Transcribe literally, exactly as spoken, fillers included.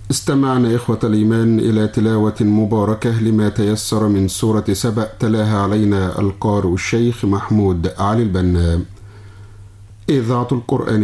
استمعنا إخوة الإيمان إلى تلاوة مباركة لما تيسر من سورة سبأ، تلاها علينا القارئ الشيخ محمود علي البنا. إذاعة القرآن